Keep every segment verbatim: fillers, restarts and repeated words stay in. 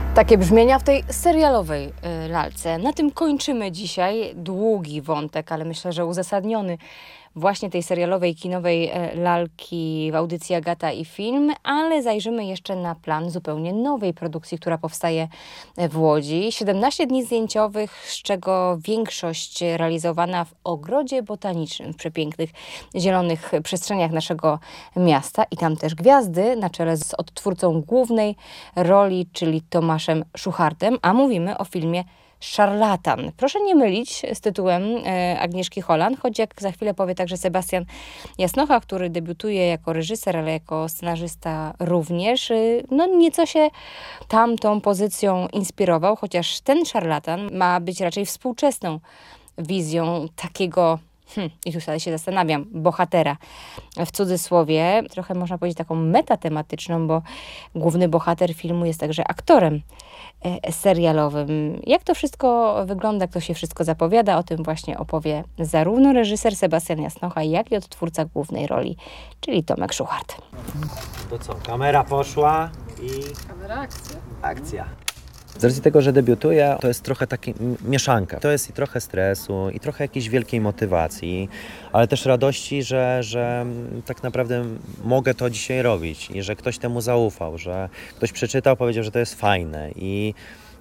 Takie brzmienia w tej serialowej y, lalce. Na tym kończymy dzisiaj. Długi wątek, ale myślę, że uzasadniony właśnie tej serialowej, kinowej y, lalki w audycji Agata i Film, ale zajrzymy jeszcze na plan zupełnie nowej produkcji, która powstaje w Łodzi. siedemnaście dni zdjęciowych, z czego większość realizowana w ogrodzie botanicznym, w przepięknych, zielonych przestrzeniach naszego miasta. I tam też gwiazdy, na czele z odtwórcą głównej roli, czyli Tomaszem Szuchartem, a mówimy o filmie Szarlatan. Proszę nie mylić z tytułem e, Agnieszki Holland, choć jak za chwilę powie także Sebastian Jasnocha, który debiutuje jako reżyser, ale jako scenarzysta również. Y, no nieco się tamtą pozycją inspirował, chociaż ten Szarlatan ma być raczej współczesną wizją takiego, Hmm, i tu sobie się zastanawiam, bohatera w cudzysłowie, trochę można powiedzieć taką metatematyczną, bo główny bohater filmu jest także aktorem e, serialowym. Jak to wszystko wygląda, jak to się wszystko zapowiada, o tym właśnie opowie zarówno reżyser Sebastian Jasnocha, jak i odtwórca głównej roli, czyli Tomek Szuchart. To co, kamera poszła i... Kamera akcja. Akcja. Z racji tego, że debiutuję, to jest trochę taka mieszanka. To jest i trochę stresu, i trochę jakiejś wielkiej motywacji, ale też radości, że, że tak naprawdę mogę to dzisiaj robić i że ktoś temu zaufał, że ktoś przeczytał, powiedział, że to jest fajne i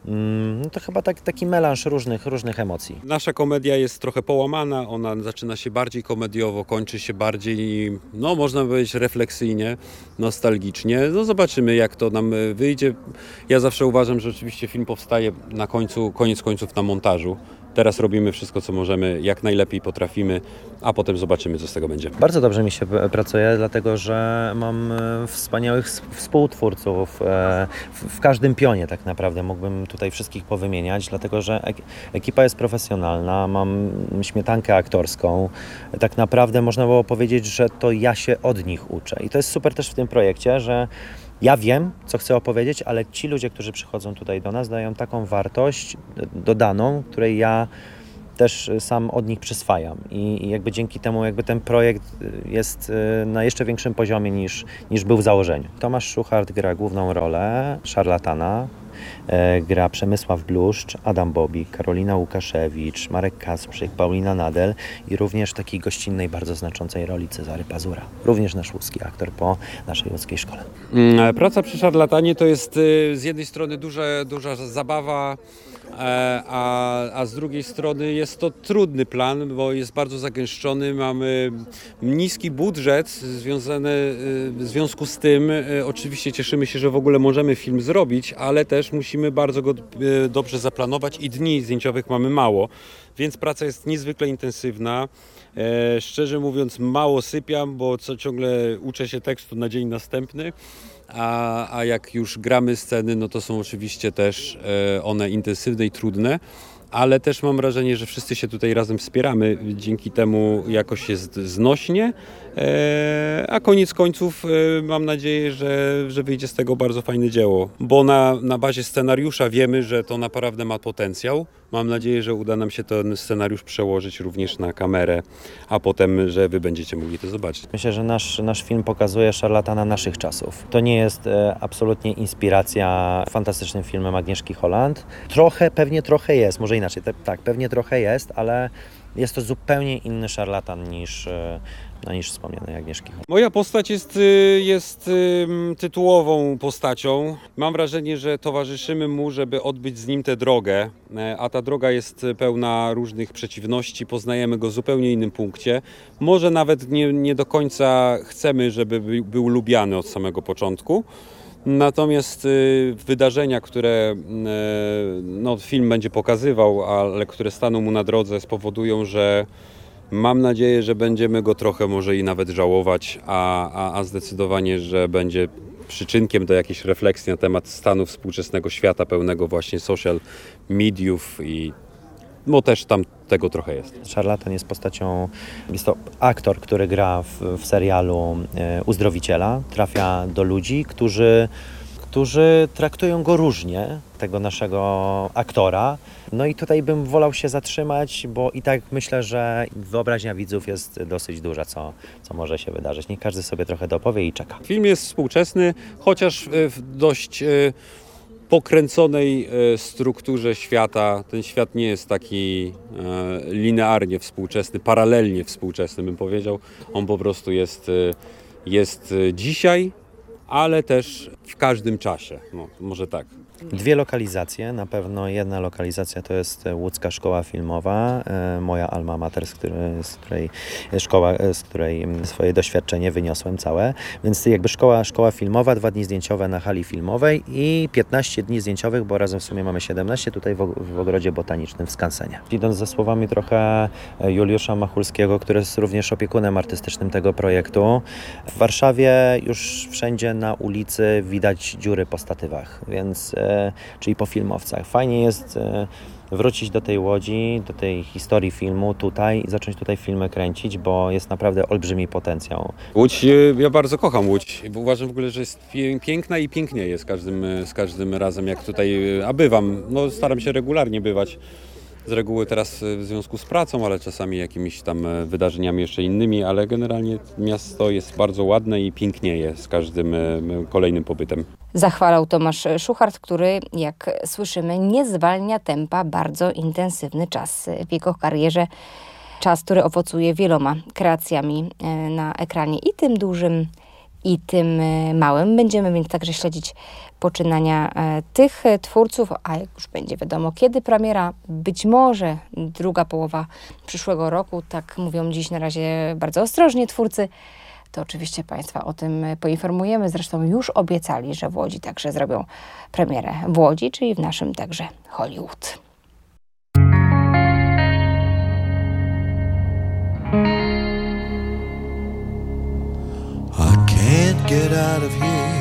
no to chyba tak, taki melanż różnych, różnych emocji. Nasza komedia jest trochę połamana, ona zaczyna się bardziej komediowo, kończy się bardziej, no można powiedzieć refleksyjnie, nostalgicznie. No zobaczymy, jak to nam wyjdzie. Ja zawsze uważam, że oczywiście film powstaje na końcu, koniec końców na montażu. Teraz robimy wszystko, co możemy, jak najlepiej potrafimy, a potem zobaczymy, co z tego będzie. Bardzo dobrze mi się pracuje, dlatego że mam wspaniałych współtwórców w każdym pionie tak naprawdę. Mógłbym tutaj wszystkich powymieniać, dlatego że ekipa jest profesjonalna, mam śmietankę aktorską. Tak naprawdę można było powiedzieć, że to ja się od nich uczę. I to jest super też w tym projekcie, że ja wiem, co chcę opowiedzieć, ale ci ludzie, którzy przychodzą tutaj do nas, dają taką wartość dodaną, której ja też sam od nich przyswajam. I, i jakby dzięki temu jakby ten projekt jest na jeszcze większym poziomie niż, niż był w założeniu. Tomasz Szuchart gra główną rolę Szarlatana, e, gra Przemysław Bluszcz, Adam Bobik, Karolina Łukaszewicz, Marek Kasprzyk, Paulina Nadel i również takiej gościnnej, bardzo znaczącej roli Cezary Pazura. Również nasz łódzki aktor po naszej łódzkiej szkole. Praca przy Szarlatanie to jest z jednej strony duża, duża zabawa, A, a z drugiej strony jest to trudny plan, bo jest bardzo zagęszczony, mamy niski budżet związany, w związku z tym oczywiście cieszymy się, że w ogóle możemy film zrobić, ale też musimy bardzo go dobrze zaplanować i dni zdjęciowych mamy mało, więc praca jest niezwykle intensywna. E, szczerze mówiąc mało sypiam, bo co ciągle uczę się tekstu na dzień następny. A, a jak już gramy sceny, no to są oczywiście też e, one intensywne i trudne, ale też mam wrażenie, że wszyscy się tutaj razem wspieramy, dzięki temu jakoś jest znośnie, e, a koniec końców e, mam nadzieję, że, że wyjdzie z tego bardzo fajne dzieło, bo na, na bazie scenariusza wiemy, że to naprawdę ma potencjał. Mam nadzieję, że uda nam się ten scenariusz przełożyć również na kamerę, a potem, że wy będziecie mogli to zobaczyć. Myślę, że nasz, nasz film pokazuje Szarlatana naszych czasów. To nie jest e, absolutnie inspiracja fantastycznym filmem Agnieszki Holland. Trochę, pewnie trochę jest, może inaczej, te, tak, pewnie trochę jest, ale jest to zupełnie inny Szarlatan niż, e, no, niż wspomnianej Agnieszki Holland. Moja postać jest, jest tytułową postacią. Mam wrażenie, że towarzyszymy mu, żeby odbyć z nim tę drogę, a ta droga jest pełna różnych przeciwności, poznajemy go w zupełnie innym punkcie. Może nawet nie, nie do końca chcemy, żeby był lubiany od samego początku. Natomiast y, wydarzenia, które y, no, film będzie pokazywał, ale które staną mu na drodze, spowodują, że mam nadzieję, że będziemy go trochę może i nawet żałować, a, a, a zdecydowanie, że będzie przyczynkiem do jakiejś refleksji na temat stanu współczesnego świata pełnego właśnie social mediów i no też tam tego trochę jest. Szarlatan jest postacią, jest to aktor, który gra w, w serialu e, Uzdrowiciela. Trafia do ludzi, którzy, którzy traktują go różnie, tego naszego aktora. No i tutaj bym wolał się zatrzymać, bo i tak myślę, że wyobraźnia widzów jest dosyć duża, co, co może się wydarzyć. Niech każdy sobie trochę dopowie i czeka. Film jest współczesny, chociaż w dość pokręconej e, strukturze świata. Ten świat nie jest taki e, linearnie współczesny, paralelnie współczesny, bym powiedział. On po prostu jest, e, jest dzisiaj, ale też w każdym czasie. No, może tak. Dwie lokalizacje, na pewno jedna lokalizacja to jest Łódzka Szkoła Filmowa, e, moja alma mater, z której, z której szkoła, z której swoje doświadczenie wyniosłem całe, więc jakby szkoła, szkoła filmowa, dwa dni zdjęciowe na hali filmowej i piętnaście dni zdjęciowych, bo razem w sumie mamy siedemnaście tutaj w, w Ogrodzie Botanicznym w Skansenie. Idąc ze słowami trochę Juliusza Machulskiego, który jest również opiekunem artystycznym tego projektu, w Warszawie już wszędzie na ulicy widać dziury po statywach, więc czyli po filmowcach. Fajnie jest wrócić do tej Łodzi, do tej historii filmu tutaj i zacząć tutaj filmy kręcić, bo jest naprawdę olbrzymi potencjał. Łódź, ja bardzo kocham Łódź, bo uważam w ogóle, że jest piękna i pięknieje z każdym, z każdym razem, jak tutaj a bywam. No, staram się regularnie bywać. Z reguły teraz w związku z pracą, ale czasami jakimiś tam wydarzeniami jeszcze innymi, ale generalnie miasto jest bardzo ładne i pięknieje z każdym kolejnym pobytem. Zachwalał Tomasz Szuchart, który, jak słyszymy, nie zwalnia tempa, bardzo intensywny czas w jego karierze. Czas, który owocuje wieloma kreacjami na ekranie, i tym dużym, i tym małym. Będziemy więc także śledzić poczynania tych twórców, a jak już będzie wiadomo kiedy premiera, być może druga połowa przyszłego roku, tak mówią dziś na razie bardzo ostrożnie twórcy, to oczywiście Państwa o tym poinformujemy. Zresztą już obiecali, że w Łodzi także zrobią premierę w Łodzi, czyli w naszym także Hollywood. I can't get out of here.